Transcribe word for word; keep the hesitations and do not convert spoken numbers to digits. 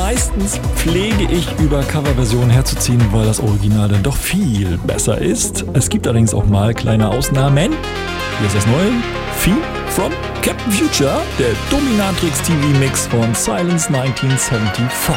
Meistens pflege ich über Coverversionen herzuziehen, weil das Original dann doch viel besser ist. Es gibt allerdings auch mal kleine Ausnahmen. Hier ist das neue Theme from Captain Future, der Dominatrix T V-Mix von Silence neunzehnhundertfünfundsiebzig.